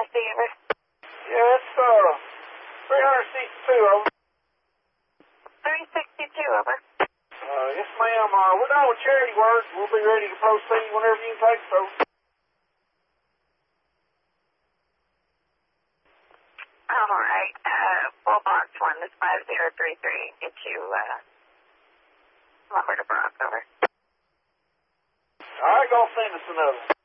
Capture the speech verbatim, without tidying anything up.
safety, over. Yeah, it's, uh, three sixty-two, over. three sixty-two, over. Uh, yes, ma'am. Uh, we're done with charity work. We'll be ready to proceed whenever you can take us, over. All right. Uh, full box one, this five zero three three. Get you, uh, lumber to Brock, over. All right, go send us another.